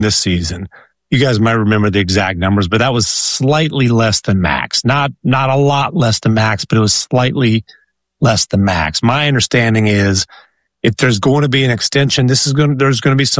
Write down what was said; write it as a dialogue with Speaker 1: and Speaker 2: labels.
Speaker 1: this season. You guys might remember the exact numbers, but that was slightly less than max. Not a lot less than max, but it was slightly less than max. My understanding is if there's going to be an extension, there's going to be some